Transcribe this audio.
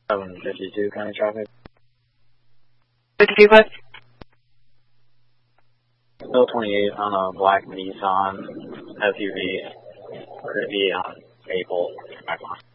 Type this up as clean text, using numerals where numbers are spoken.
752 county traffic. 52 what? Still 28 on a black Nissan SUV. Could be on Maple.